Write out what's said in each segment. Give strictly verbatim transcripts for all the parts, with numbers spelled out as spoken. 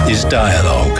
is Dialogue.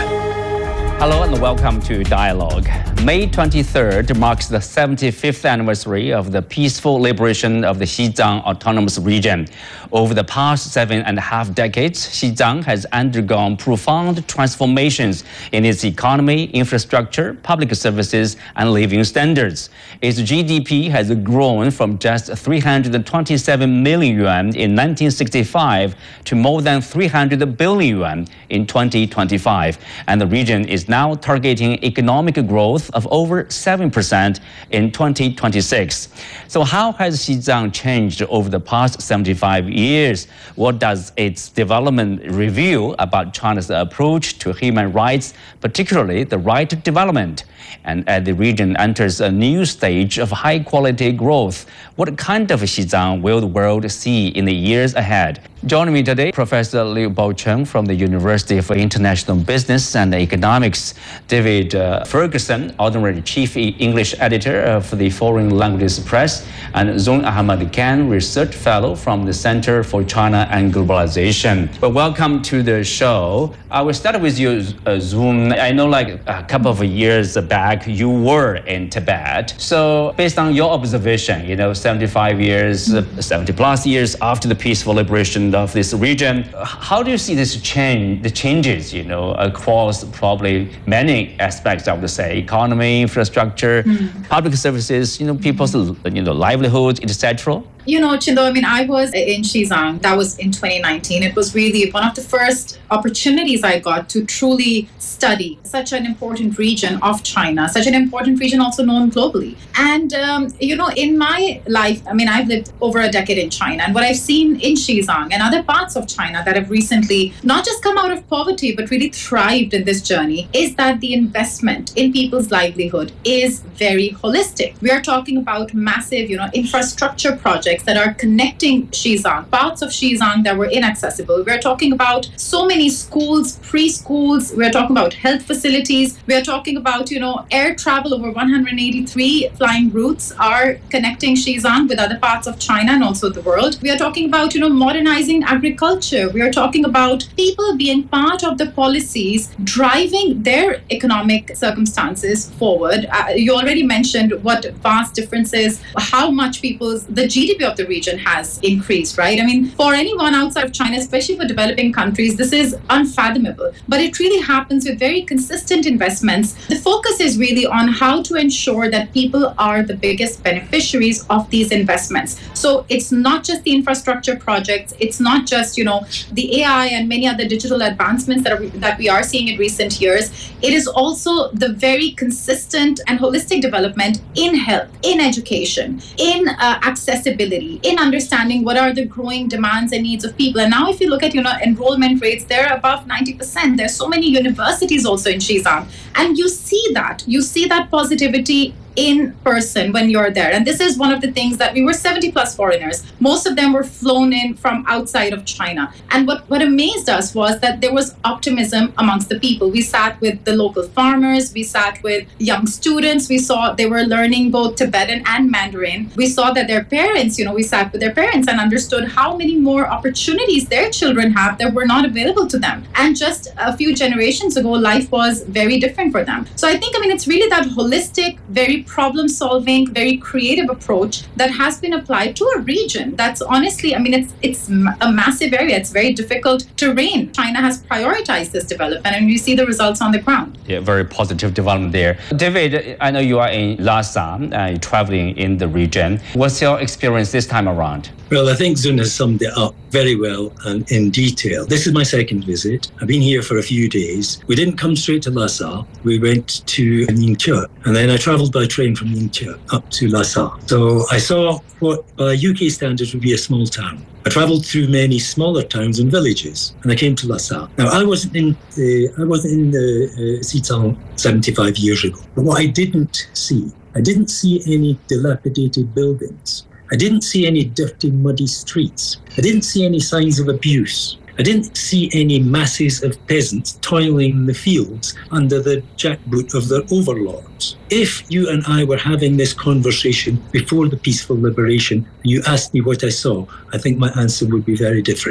Hello and welcome to Dialogue. May twenty-third marks the seventy-fifth anniversary of the peaceful liberation of the Xizang Autonomous Region. Over the past seven and a half decades, Xizang has undergone profound transformations in its economy, infrastructure, public services, and living standards. Its G D P has grown from just three hundred twenty-seven million yuan in nineteen sixty-five to more than three hundred billion yuan in twenty twenty-five, and the region is now targeting economic growth of over seven percent in twenty twenty-six. So how has Xizang changed over the past seventy-five years? What does its development reveal about China's approach to human rights, particularly the right to development? And as the region enters a new stage of high-quality growth, what kind of Xizang will the world see in the years ahead? Joining me today, Professor Liu Baocheng from the University of International Business and Economics, David uh, Ferguson, Honorary Chief English Editor of the Foreign Languages Press, and Zung Ahmad Khan, Research Fellow from the Center for China and Globalization. Well, welcome to the show. I will start with you, uh, Zung. I know like a couple of years back, you were in Tibet. So based on your observation, you know, seventy-five years, uh, seventy plus years after the peaceful liberation of this region, how do you see this change, the changes, you know, across probably many aspects, I would say, economy, infrastructure, mm. public services, you know, people's, you know, livelihoods, et cetera? You know, Chindo, I mean, I was in Xizang. That was in twenty nineteen. It was really one of the first opportunities I got to truly study such an important region of China, such an important region also known globally. And, um, you know, in my life, I mean, I've lived over a decade in China. And what I've seen in Xizang and other parts of China that have recently not just come out of poverty, but really thrived in this journey, is that the investment in people's livelihood is very holistic. We are talking about massive, you know, infrastructure projects that are connecting Xizang, parts of Xizang that were inaccessible. We're talking about so many schools, preschools. We're talking about health facilities. We're talking about, you know, air travel. Over one hundred eighty-three flying routes are connecting Xizang with other parts of China and also the world. We are talking about, you know, modernizing agriculture. We are talking about people being part of the policies driving their economic circumstances forward. Uh, you already mentioned what vast differences, how much people's, the G D P of the region has increased, right? I mean, for anyone outside of China, especially for developing countries, this is unfathomable. But it really happens with very consistent investments. The focus is really on how to ensure that people are the biggest beneficiaries of these investments. So it's not just the infrastructure projects, it's not just, you know, the A I and many other digital advancements that are, that we are seeing in recent years. It is also the very consistent and holistic development in health, in education, in uh, accessibility, in understanding what are the growing demands and needs of people. And now if you look at, you know, enrollment rates, they're above ninety percent. There's so many universities also in Xizang. And you see that, you see that positivity in person when you're there. And this is one of the things that we were seventy plus foreigners. Most of them were flown in from outside of China. And what, what amazed us was that there was optimism amongst the people. We sat with the local farmers, we sat with young students, we saw they were learning both Tibetan and Mandarin. We saw that their parents, you know, we sat with their parents and understood how many more opportunities their children have that were not available to them. And just a few generations ago, life was very different for them. So I think, I mean, it's really that holistic, very problem-solving, very creative approach that has been applied to a region that's honestly, I mean, it's it's a massive area. It's very difficult terrain. China has prioritized this development, and you see the results on the ground. Yeah, very positive development there. David, I know you are in Lhasa, uh, traveling in the region. What's your experience this time around? Well, I think Zun has summed it up very well and in detail. This is my second visit. I've been here for a few days. We didn't come straight to Lhasa. We went to Ningxia, and then I travelled by train from Ningxia up to Lhasa. So I saw what by U K standards would be a small town. I travelled through many smaller towns and villages, and I came to Lhasa. Now, I wasn't in the, I wasn't in the uh, Xizang seventy-five years ago. But what I didn't see, I didn't see any dilapidated buildings. I didn't see any dirty, muddy streets. I didn't see any signs of abuse. I didn't see any masses of peasants toiling in the fields under the jackboot of their overlords. If you and I were having this conversation before the peaceful liberation, and you asked me what I saw, I think my answer would be very different.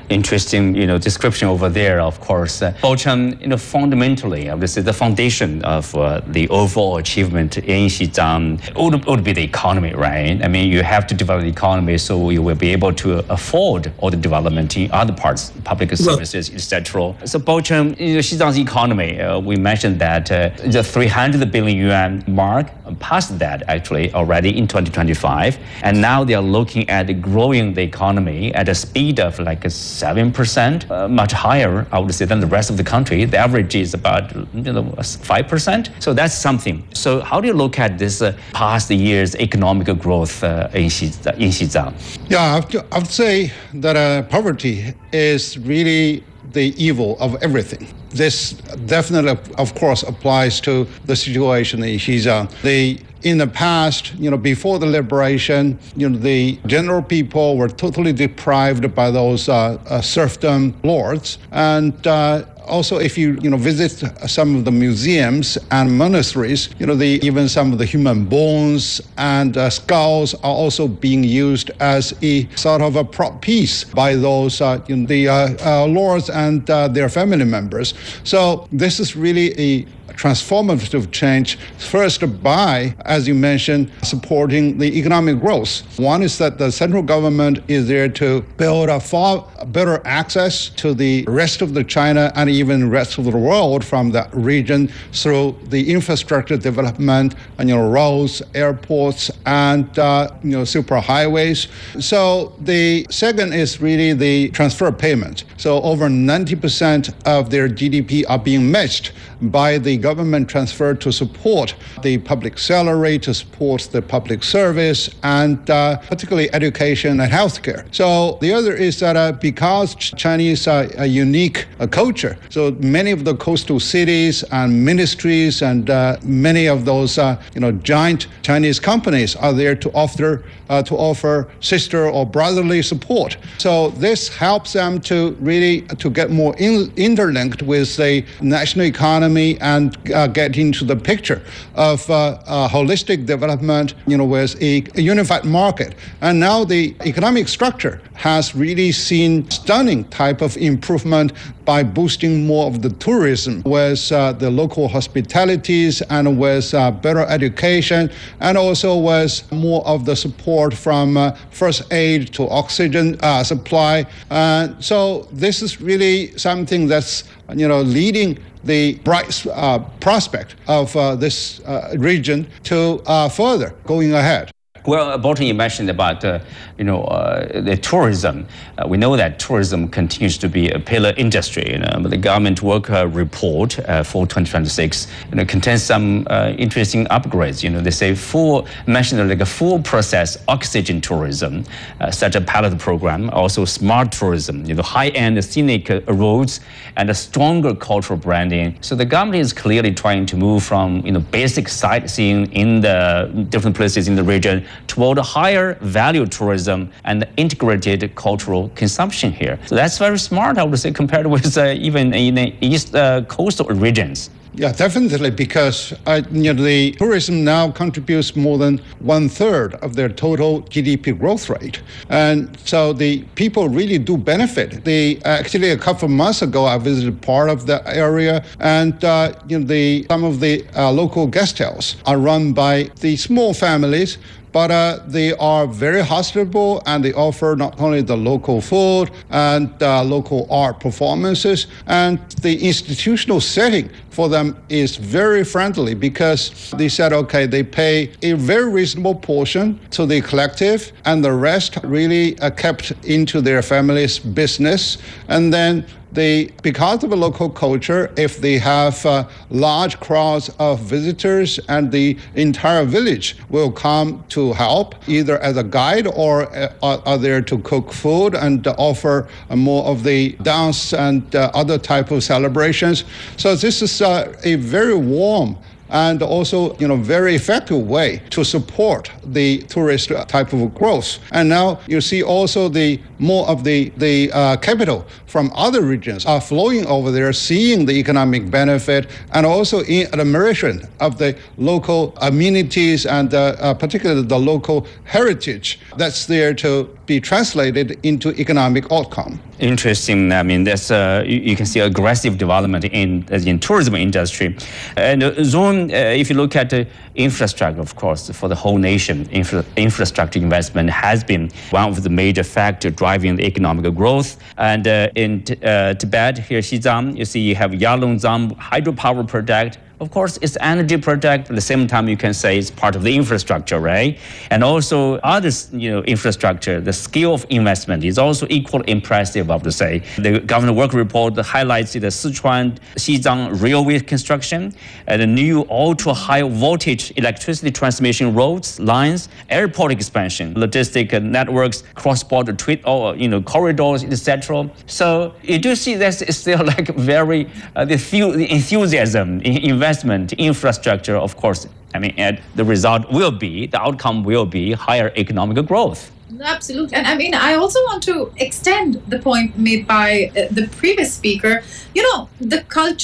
interesting, you know, description over there. Of course, uh, Baocheng, you know, fundamentally, obviously, the foundation of uh, the overall achievement in Xizang would, would be the economy, right? I mean, you have to develop the economy so you will be able to afford all the development in other parts, public services, well, et cetera. So Baocheng, you know, Xizang's economy, uh, we mentioned that uh, the three hundred billion yuan mark, passed that actually already in twenty twenty-five, and now they are looking at growing the economy at a speed of like seven percent, uh, much higher, I would say, than the rest of the country. The average is about, you know, five percent. So that's something. So how do you look at this uh, past year's economic growth uh, in Xizang? Yeah, I have to, I would say that uh, poverty is really the evil of everything. This definitely, of course, applies to the situation in Xizang. The In the past, you know, before the liberation, you know, the general people were totally deprived by those uh, uh, serfdom lords. And uh, also, if you, you know, visit some of the museums and monasteries, you know, the, even some of the human bones and uh, skulls are also being used as a sort of a prop piece by those, uh, you know, the uh, uh, lords and uh, their family members. So this is really a transformative change, first by, as you mentioned, supporting the economic growth. One is that the central government is there to build a far better access to the rest of the China and even rest of the world from that region through the infrastructure development and, you know, roads, airports, and uh, you know, super highways. So the second is really the transfer payment. So over ninety percent of their G D P are being matched by the government transfer to support the public salary, to support the public service, and uh, particularly education and healthcare. So the other is that uh, because Chinese are a unique uh, culture, so many of the coastal cities and ministries and uh, many of those uh, you know giant Chinese companies are there to offer uh, to offer sister or brotherly support. So this helps them to really to get more in, interlinked with the national economy and uh, get into the picture of uh, uh, holistic development, you know, with a, a unified market. And now the economic structure has really seen stunning type of improvement by boosting more of the tourism with uh, the local hospitalities and with uh, better education, and also with more of the support from uh, first aid to oxygen uh, supply. Uh, so this is really something that's, you know, leading the bright uh, prospect of uh, this uh, region to uh, further going ahead. Well, Baocheng, you mentioned about uh, you know uh, the tourism. Uh, we know that tourism continues to be a pillar industry. You know, but the government work uh, report uh, for twenty twenty-six, you know, contains some uh, interesting upgrades. You know, they say full mentioned like a full process oxygen tourism, uh, such a pilot program. Also, smart tourism. You know, high-end scenic uh, roads and a stronger cultural branding. So the government is clearly trying to move from you know basic sightseeing in the different places in the region toward a higher value tourism and integrated cultural consumption here. So that's very smart, I would say, compared with uh, even in the east uh, coastal regions. Yeah, definitely, because uh, you know, the tourism now contributes more than one third of their total G D P growth rate. And so the people really do benefit. They actually, a couple of months ago, I visited part of the area, and uh, you know, the some of the uh, local guest houses are run by the small families, but uh, they are very hospitable, and they offer not only the local food and uh, local art performances, and the institutional setting for them is very friendly, because they said, okay, they pay a very reasonable portion to the collective, and the rest really are kept into their family's business. And then they, because of the local culture, if they have uh, large crowds of visitors, and the entire village will come to help, either as a guide or uh, are there to cook food and uh, offer uh, more of the dance and uh, other type of celebrations. So this is uh, a very warm and also, you know, very effective way to support the tourist type of growth. And now you see also the more of the, the uh, capital from other regions are flowing over there, seeing the economic benefit, and also in admiration of the local amenities and uh, uh, particularly the local heritage that's there to be translated into economic outcome. Interesting. I mean, there's uh, you, you can see aggressive development in in tourism industry, and uh, zone. Uh, if you look at the infrastructure, of course, for the whole nation, infra- infrastructure investment has been one of the major factors driving the economic growth. And uh, in uh, Tibet, here Xizang, you see you have Yalongzang hydropower project. Of course, it's energy project, but at the same time, you can say it's part of the infrastructure, right? And also other, you know, infrastructure, the scale of investment is also equally impressive, I would say. The government work report highlights the Sichuan Xizang railway construction and the new ultra-high voltage electricity transmission roads, lines, airport expansion, logistic networks, cross-border trade, or, you know, corridors, et cetera. So you do see that it's still like very uh, the, the enthusiasm in investment. Investment, infrastructure, of course, I mean, and the result will be, the outcome will be higher economic growth. Absolutely. And I mean, I also want to extend the point made by uh, the previous speaker. You know, the culture